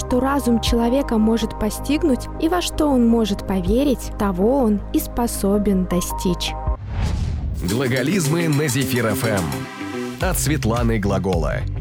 что разум человека может постигнуть и во что он может поверить, того он и способен достичь. Глаголизмы на Зефир ФМ от Светланы Глагола.